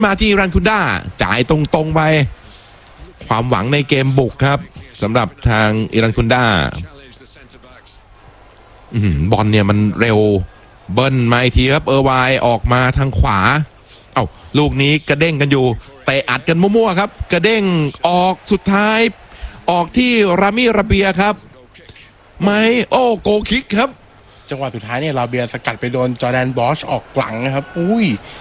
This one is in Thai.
มาที่รันคุนด้าจ่ายตรงๆไปความหวังในเกมบุกครับสำหรับทางอิรันคุนด้าบอลเนี่ยมันเร็วเบิ้ลมาอีกทีครับไวออกมาทางขวาเอ้าลูกนี้กระเด้งกันอยู่เตะอัดกันมั่วๆครับกระเด้งออกสุดท้ายออกที่รามิระเบียครับไม่โอ้โกคิกครับจังหวะสุดท้ายเนี่ยลาเบียสกัดไปโดนจอร์แดนบอชออกหลังนะครับอุ้ย